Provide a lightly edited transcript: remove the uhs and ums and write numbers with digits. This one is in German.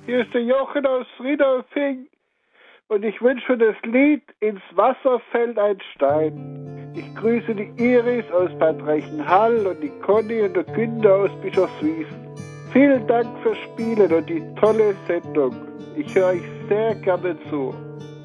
Hier ist der Jochen aus Friedolfing und ich wünsche für das Lied Ins Wasser fällt ein Stein. Ich grüße die Iris aus Bad Reichenhall und die Conny und der Günther aus Bischofswiesen. Vielen Dank fürs Spielen und die tolle Sendung. Ich höre euch sehr gerne zu.